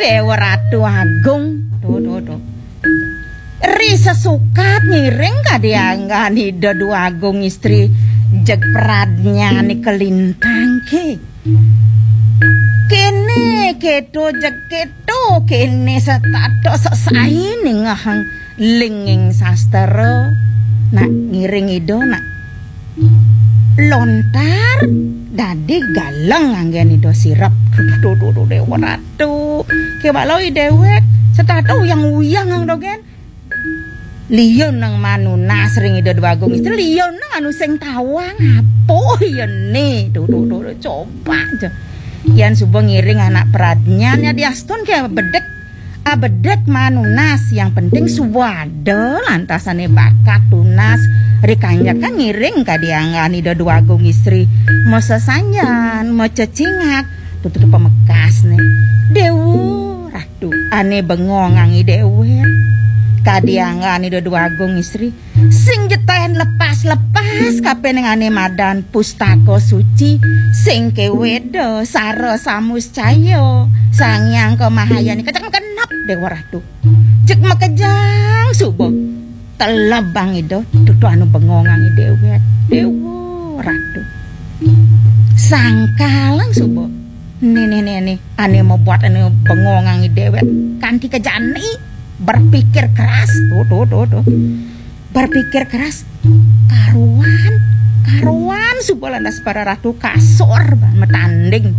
Dewa Ratu Agung. Tuh. Ri sesukat ngiring kadianggani Dedu Agung istri jeg pradnya ni kelintang ke. Kene keto jeg keto kene setato sesaini ngahang linging sastra nak ngiring ido nak lontar dadi galang anggen ido sirap tuh Dewa Ratu ke balau dewek setato yang uyang ang dogen liyon nang manuna sering ida Agung istri liyon nang anu sing tawang apo yen ne tuh coba aja yan subuh ngiring anak peradnya nya diaston ke bedek manunas yang penting suwada lantasane bakat tunas rikanya kan ngiring kadiangan ida Agung istri mau sesanyan mau cecingak tuh pemekas nih Dewa Ratu ane bengong angi dewe kadiangan Dedu Agung istri sing jetahen lepas kabeh ning ane madan pustaka suci sing keweda sara samuscaya sangyang kemahayani kecak kenap Dewa Ratu jek makejang subuh telabang itu tutu anu bengongang Dewa Ratu sangkalang subuh nih ane mau buat anu bengongang Dewa kanthi kejani berpikir keras tuh berpikir keras karuan subalandas para ratu kasor metanding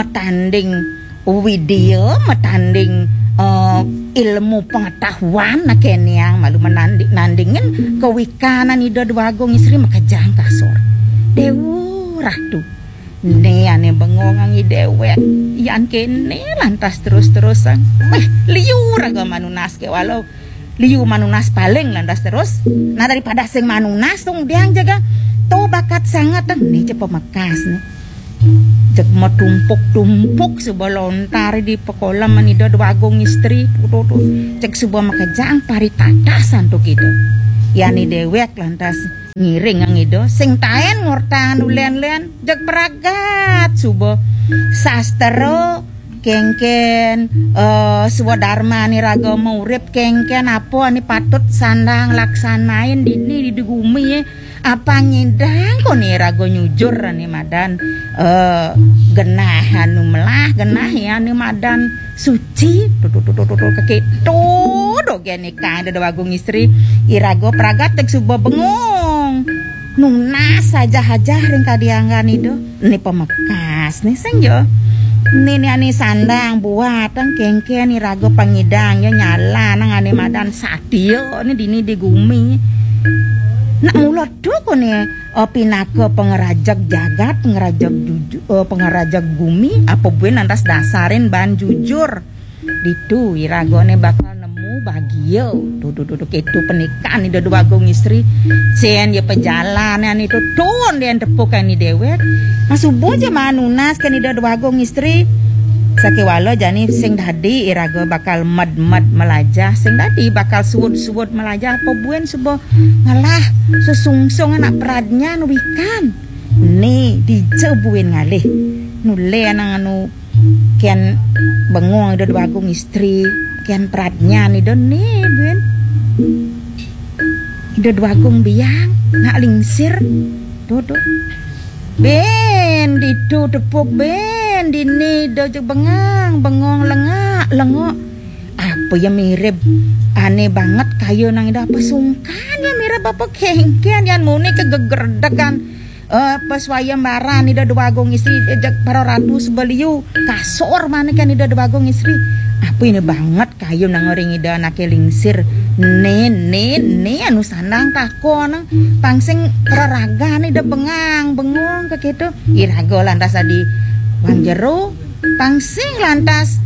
widya metanding ilmu pengetahuan nak yang malu menandingin kewikanan ida Agung istri makajang kasor Dewa Ratu ne ane bengongang dewek yan kene lantas terus-terusan liur aga manunas ke walau liu manunas paling lantas terus nah daripada sing manunas tung diang jaga to bakat sangat nih cepo mekas nih cek mau tumpuk sebolontar di pekolam manida Agung istri tuh cek sebuah makajang paritatasan tuh gitu yani dewek lantas ngiring ang ido sing taen ngortangan ulen-len jeg beragat subo sastra kengken swadharma ni ragama urip kengken apa ni patut sandang laksanain di gumi apa ngindang ko ni rago nyujur ni madan genah anu melah genah ya ni madan suci tuh keketo dogene kae Dedu Agung istri irago pragat tek subo bengong nunas saja ring kadiangan itu ni pemekas ni sing yo ni ane sandang buat tang kengken irago pangidang yo nyala nang ane madan satyo ni dini di gumi nak mulot ko ni pinaka pengerajak jagat pengerajak gumi apa buen lantas dasarin ban jujur ditu iragone bakal nemu bahagia tuh itu pernikahan ni Dedu Agung istri sen ya perjalanan itu tuan dia tepuk kan ni dewek masubuh aja manunas kan ni Dedu Agung istri sakewalo jani sing dadi irago bakal mad melajah sing dadi bakal suwud melajah apa buen subuh ngalah susungsung anak peradnya nuwikan nih dijebuin ngalih nule anang anu kian bengong Dedu Agung istri kian peradnya nih don nih buen Dedu Agung biang nak lingsir tuh ben ditu tepuk ben dini dojek bengong lengok apa ya mirip aneh banget kayu nang ida apa sungkan ya mirip apa kengken yan muni kegegerdekan pas wayang baran ida Dedu Agung istri ejak para ratu sebeliu kasor mana kan ida Dedu Agung istri apa ini banget kayu nang ngering ida anake lingsir ne anu sandang takon pangsing raraga ida bengong kekitu irago lantas adi wanjero pangsing lantas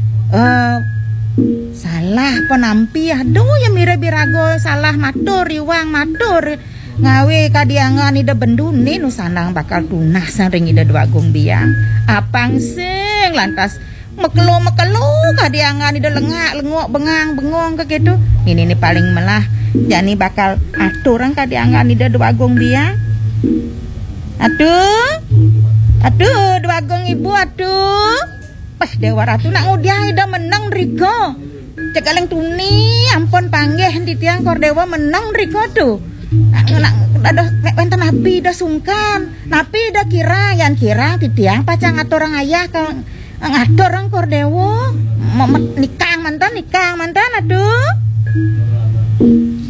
salah penampi aduh ya mirip birago salah matur riwang matur ngawe kadiangan ida bendune nu sandang bakal tunas ring ida Dedu Agung biang apang sing lantas mekelo kadiangan ida lengok bengong kekitu ini paling melah jani bakal aturan kadiangan ida Dedu Agung biang aduh Dedu Agung ibu aduh apes Dewa Ratu nak ngudiai dah menang riko. Cekaleng tuni ampun panggih titiang kor Dewa menang riko tuh. Nak ada wenten napi dah sungkan. Napi dah kira yang kira titiang pacang ngatur orang ayah ke ngatur orang kor Dewa. Nikang mantan aduh.